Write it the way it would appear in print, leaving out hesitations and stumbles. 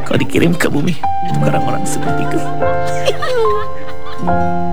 kau dikirim ke bumi untuk orang-orang seperti kau.